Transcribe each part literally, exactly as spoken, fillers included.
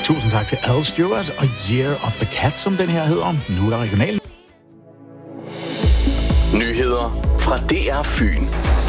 Tusind tak til Al Stewart og Year of the Cat, som den her hedder. Nu er der regional. Nyheder fra D R Fyn.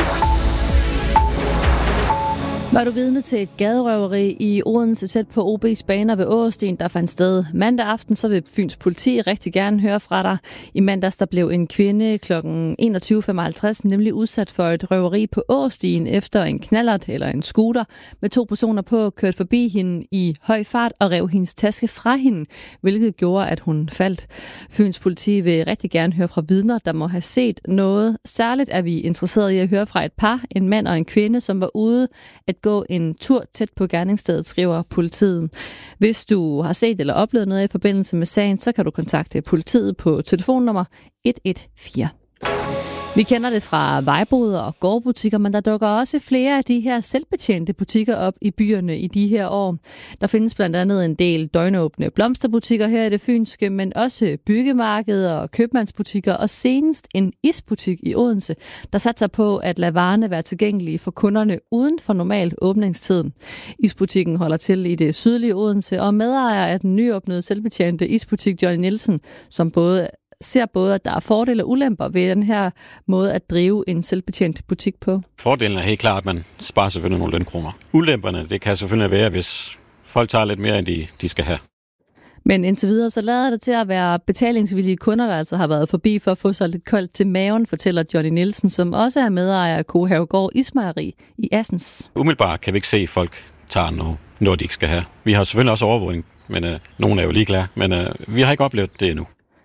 Var du vidne til et gaderøveri i Odense tæt på O B's baner ved Årsten, der fandt sted mandag aften, så vil Fyns politi rigtig gerne høre fra dig. I mandags der blev en kvinde kl. enogtyve femoghalvtreds nemlig udsat for et røveri på Årsten efter en knallert eller en scooter med to personer på kørt forbi hende i høj fart og rev hendes taske fra hende, hvilket gjorde, at hun faldt. Fyns politi vil rigtig gerne høre fra vidner, der må have set noget. Særligt er vi interesserede i at høre fra et par, en mand og en kvinde, som var ude at gå en tur tæt på gerningsstedet, skriver politiet. Hvis du har set eller oplevet noget i forbindelse med sagen, så kan du kontakte politiet på telefonnummer et et fire. Vi kender det fra vejboder og gårdbutikker, men der dukker også flere af de her selvbetjente butikker op i byerne i de her år. Der findes blandt andet en del døgnåbne blomsterbutikker her i det fynske, men også byggemarkeder og købmandsbutikker, og senest en isbutik i Odense, der satser på at lade varerne være tilgængelige for kunderne uden for normal åbningstid. Isbutikken holder til i det sydlige Odense, og medejer af den nyåbnede selvbetjente isbutik Johnny Nielsen, som både ser både, at der er fordele og ulemper ved den her måde at drive en selvbetjent butik på. Fordelen er helt klart, at man sparer selvfølgelig nogle lønkroner. Ulemperne, det kan selvfølgelig være, hvis folk tager lidt mere, end de, de skal have. Men indtil videre, så lader det til at være betalingsvillige kunder, der altså har været forbi for at få sig lidt koldt til maven, fortæller Johnny Nielsen, som også er medejer af Kohavegård Ismejeri i Assens. Umiddelbart kan vi ikke se, at folk tager noget, noget de ikke skal have. Vi har selvfølgelig også overvågning, men øh, nogen er jo ligeglade, men øh, vi har ikke oplevet det endnu.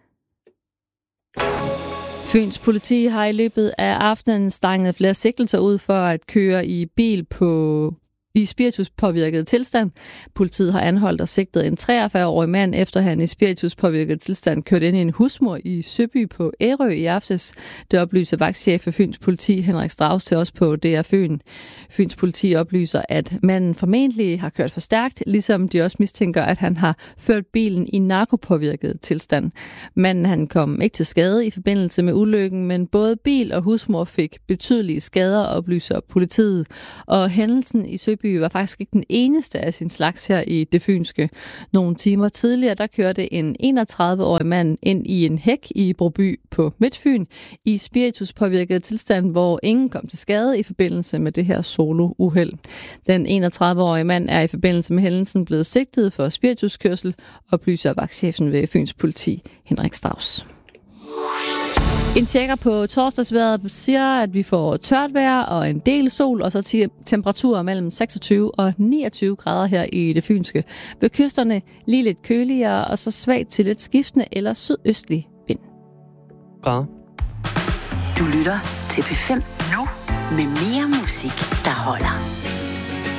Fyns politi har i løbet af aftenen stanget flere sigtelser ud for at køre i bil på i spirituspåvirket tilstand. Politiet har anholdt og sigtet en treogfyrre-årig mand, efter han i spirituspåvirket tilstand kørte ind i en husmor i Søby på Ærø i aftes. Det oplyser vagtchef for Fyns politi Henrik Strauss til os på D R Fyn. Fyns politi oplyser, at manden formentlig har kørt for stærkt, ligesom de også mistænker, at han har ført bilen i narkopåvirket tilstand. Manden han kom ikke til skade i forbindelse med ulykken, men både bil og husmor fik betydelige skader, oplyser politiet. Og hændelsen i Søby var faktisk ikke den eneste af sin slags her i det fynske. Nogle timer tidligere, der kørte en enogtredive-årig mand ind i en hæk i Broby på Midtfyn i spirituspåvirket tilstand, hvor ingen kom til skade i forbindelse med det her solo-uheld. Den enogtredive-årige mand er i forbindelse med hændelsen blevet sigtet for spirituskørsel, oplyser vagtchefen ved Fyns politi Henrik Strauss. En tjekker på torsdagsvejret siger, at vi får tørt vejr og en del sol, og så temperaturer mellem seksogtyve og niogtyve grader her i det fynske. Ved kysterne lige lidt køligere, og så svagt til lidt skiftende eller sydøstlig vind. Grader. Du lytter til P fem nu med mere musik, der holder.